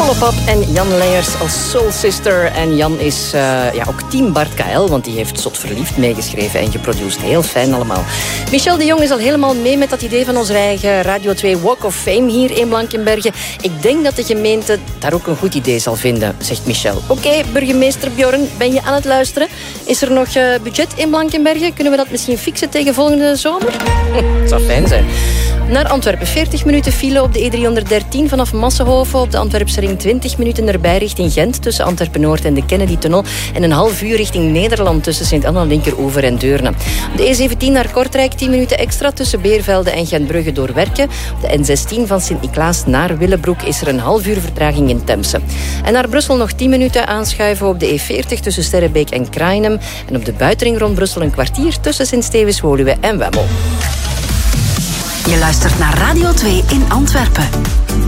Colourpop en Jan Leijers als Soul Sister. En Jan is ook team Bart KL, want die heeft Zot Verliefd meegeschreven en geproduceerd. Heel fijn allemaal. Michel de Jong is al helemaal mee met dat idee van onze eigen Radio 2 Walk of Fame hier in Blankenberge. Ik denk dat de gemeente daar ook een goed idee zal vinden, zegt Michel. Oké, burgemeester Bjorn, ben je aan het luisteren? Is er nog budget in Blankenberge? Kunnen we dat misschien fixen tegen volgende zomer? Het zou fijn zijn. Naar Antwerpen, 40 minuten file op de E313 vanaf Massenhoven. Op de Antwerpse ring 20 minuten erbij richting Gent tussen Antwerpen-Noord en de Kennedy-tunnel. En een half uur richting Nederland tussen Sint-Anna, Linkeroever en Deurne. Op de E17 naar Kortrijk 10 minuten extra tussen Beervelde en Gentbrugge door Werken. Op de N16 van Sint-Niklaas naar Willebroek is er een half uur vertraging in Temse. En naar Brussel nog 10 minuten aanschuiven op de E40 tussen Sterrebeek en Krainem. En op de buitenring rond Brussel een kwartier tussen Sint-Stevens, Woluwe en Wemmel. Je luistert naar Radio 2 in Antwerpen.